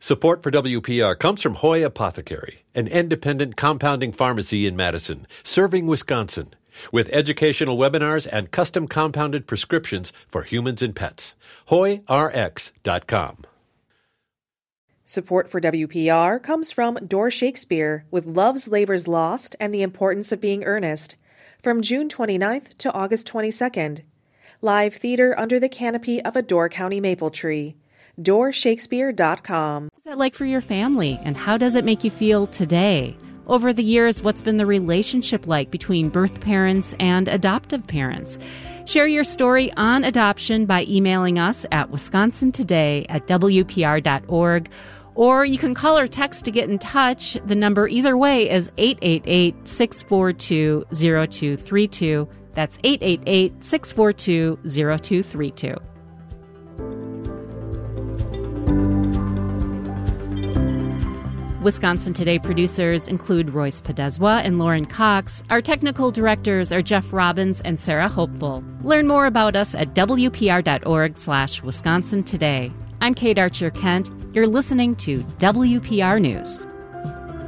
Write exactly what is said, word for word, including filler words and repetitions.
Support for W P R comes from Hoy Apothecary, an independent compounding pharmacy in Madison, serving Wisconsin, with educational webinars and custom compounded prescriptions for humans and pets. hoy r x dot com. Support for W P R comes from Door Shakespeare with Love's Labor's Lost and the Importance of Being Earnest, from June twenty-ninth to August twenty-second. Live theater under the canopy of a Door County maple tree. door shakespeare dot com. What's that like for your family, and how does it make you feel today? Over the years, what's been the relationship like between birth parents and adoptive parents? Share your story on adoption by emailing us at wisconsin today at w p r dot org, or you can call or text to get in touch. The number either way is eight eight eight, six four two, zero two three two. That's eight eight eight, six four two, zero two three two. Wisconsin Today producers include Royce Podeswa and Lauren Cox. Our technical directors are Jeff Robbins and Sarah Hopeful. Learn more about us at w p r dot org slash Wisconsin Today. I'm Kate Archer-Kent. You're listening to W P R News.